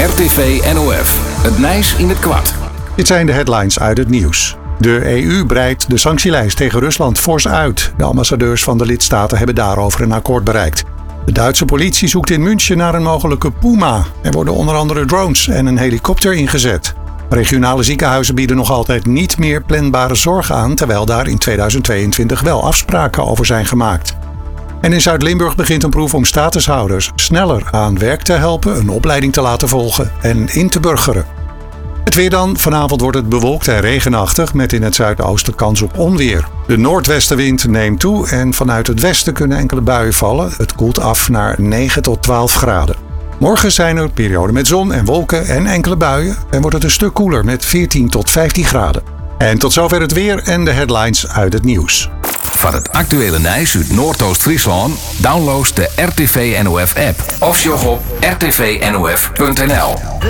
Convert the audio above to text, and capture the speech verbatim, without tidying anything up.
R T V N O F. Het Nijs in het kwart. Dit zijn de headlines uit het nieuws. De E U breidt de sanctielijst tegen Rusland fors uit. De ambassadeurs van de lidstaten hebben daarover een akkoord bereikt. De Duitse politie zoekt in München naar een mogelijke Puma. Er worden onder andere drones en een helikopter ingezet. Regionale ziekenhuizen bieden nog altijd niet meer planbare zorg aan, terwijl daar in tweeduizend tweeëntwintig wel afspraken over zijn gemaakt. En in Zuid-Limburg begint een proef om statushouders sneller aan werk te helpen, een opleiding te laten volgen en in te burgeren. Het weer dan. Vanavond wordt het bewolkt en regenachtig met in het zuidoosten kans op onweer. De noordwestenwind neemt toe en vanuit het westen kunnen enkele buien vallen. Het koelt af naar negen tot twaalf graden. Morgen zijn er perioden met zon en wolken en enkele buien en wordt het een stuk koeler met veertien tot vijftien graden. En tot zover het weer en de headlines uit het nieuws. Van het actuele Nijs uit Noordoost-Friesland download de R T V N O F app of sjog op r t v n o f punt n l.